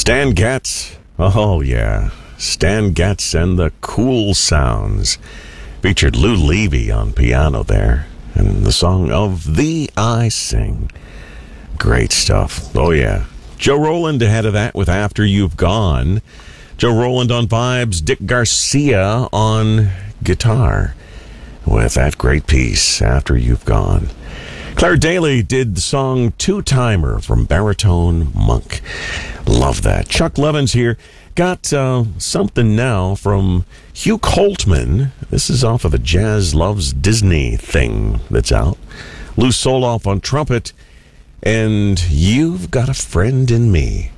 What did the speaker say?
Stan Getz. Oh, yeah. Stan Getz and the Cool Sounds. Featured Lou Levy on piano there. And the song Of Thee I Sing. Great stuff. Oh, yeah. Joe Roland ahead of that with After You've Gone. Joe Roland on vibes. Dick Garcia on guitar with that great piece, After You've Gone. Claire Daly did the song Two-Timer from Baritone Monk. Love that. Chuck Levins here. Got something now from Hugh Coltman. This is off of the Jazz Loves Disney thing that's out. Lou Soloff on trumpet. And You've Got a Friend in Me.